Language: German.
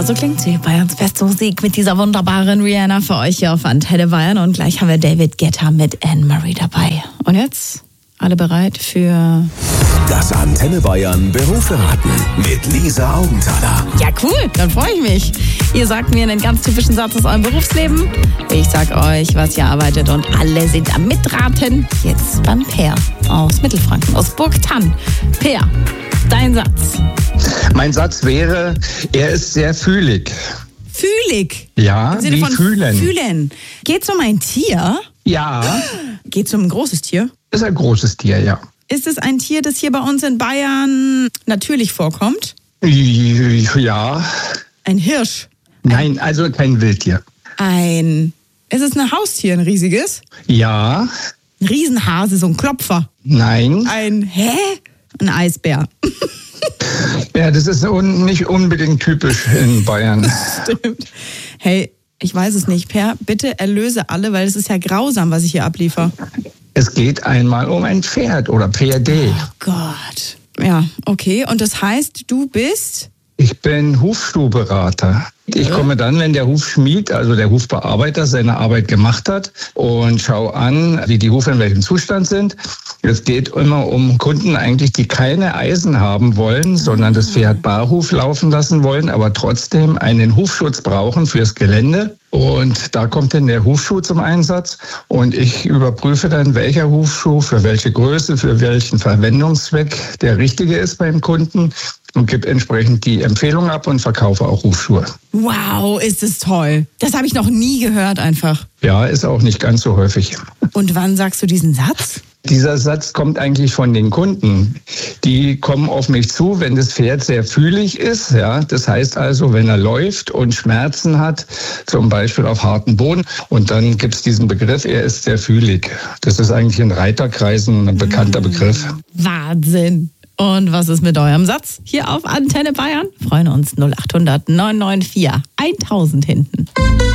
Ja, so klingt sie. Bayerns beste Musik mit dieser wunderbaren Rihanna für euch hier auf Antenne Bayern. Und gleich haben wir David Guetta mit Anne-Marie dabei. Und jetzt alle bereit für... Das Antenne Bayern Berufsverraten mit Lisa Augenthaler. Ja, cool, dann freue ich mich. Ihr sagt mir einen ganz typischen Satz aus eurem Berufsleben. Ich sag euch, was ihr arbeitet und alle sind am Mitraten. Jetzt beim Per aus Mittelfranken, aus Burgthann. Per, dein Satz. Mein Satz wäre, er ist sehr fühlig. Fühlig? Ja, Im Sinne wie von fühlen. Fühlen. Geht's um ein Tier? Ja, Geht's um ein großes Tier? ist ein großes Tier, ja. Ist es ein Tier, das hier bei uns in Bayern natürlich vorkommt? Ja, Ein Hirsch? nein, also kein Wildtier. Ist es ein Haustier, ein riesiges? Ja, Ein Riesenhase, so ein Klopfer? nein. Ein Eisbär. Ja, das ist nicht unbedingt typisch in Bayern. Stimmt. Hey, ich weiß es nicht. Per, bitte erlöse alle, weil es ist ja grausam, was ich hier abliefere. Es geht einmal um ein Pferd oder Pferde. Oh Gott. Ja, okay. Und das heißt, du bist... Ich bin Hufschuhberater. Ich komme dann, wenn der Hufschmied, also der Hufbearbeiter, seine Arbeit gemacht hat und schaue an, wie die Hufe in welchem Zustand sind. Es geht immer um Kunden eigentlich, die keine Eisen haben wollen, sondern das Pferd barhuf laufen lassen wollen, aber trotzdem einen Hufschutz brauchen fürs Gelände. Und da kommt dann der Hufschuh zum Einsatz und ich überprüfe dann, welcher Hufschuh für welche Größe, für welchen Verwendungszweck der richtige ist beim Kunden und gebe entsprechend die Empfehlung ab und verkaufe auch Hufschuhe. Wow, ist es toll. Das habe ich noch nie gehört einfach. Ja, ist auch nicht ganz so häufig. Und wann sagst du diesen Satz? Dieser Satz kommt eigentlich von den Kunden. Die kommen auf mich zu, wenn das Pferd sehr fühlig ist. Ja, das heißt also, wenn er läuft und Schmerzen hat, zum Beispiel auf harten Boden. Und dann gibt es diesen Begriff, er ist sehr fühlig. Das ist eigentlich in Reiterkreisen ein bekannter Begriff. Wahnsinn. Und was ist mit eurem Satz? Hier auf Antenne Bayern? Freuen uns 0800 994 1000 hinten.